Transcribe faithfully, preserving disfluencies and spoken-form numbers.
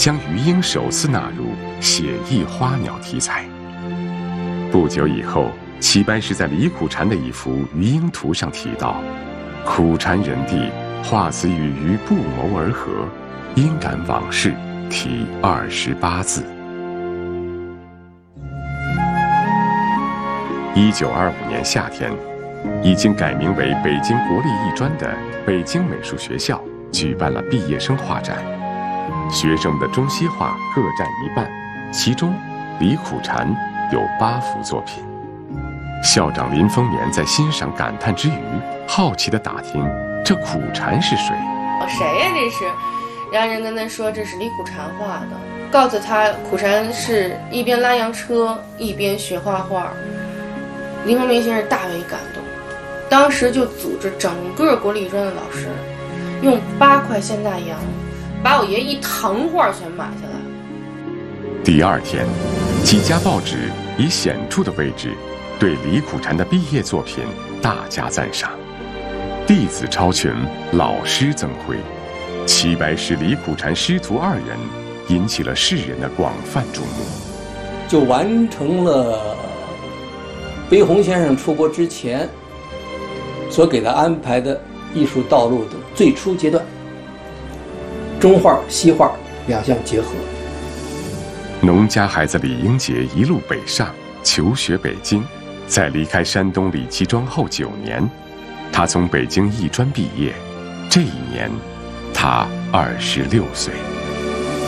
将余英首次纳入写意花鸟题材。不久以后，齐白石在李苦禅的一幅《余英图》上提到：“苦禅人弟，画此与余不谋而合，因感往事，题二十八字。”一九二五年夏天，已经改名为北京国立艺专的北京美术学校举办了毕业生画展，学生们的中西画各占一半，其中李苦禅有八幅作品。校长林风眠在欣赏感叹之余，好奇地打听这苦禅是谁。 谁呀、啊、这是？然后人跟他说这是李苦禅画的，告诉他苦禅是一边拉洋车一边学画画。林风眠先生大为感动，当时就组织整个国立艺专的老师用八块现大洋把我爷一堂画全买下来。 第二天，几家报纸以显著的位置对李苦禅的毕业作品大加赞赏，弟子超群，老师增辉，齐白石、李苦禅师徒二人引起了世人的广泛瞩目， 就完成了悲鸿先生出国之前所给他安排的艺术道路的最初阶段，中画西画两相结合。 农家孩子李英杰一路北上求学北京，在离开山东李继庄后九年，他从北京艺专毕业。这一年，他二十六岁。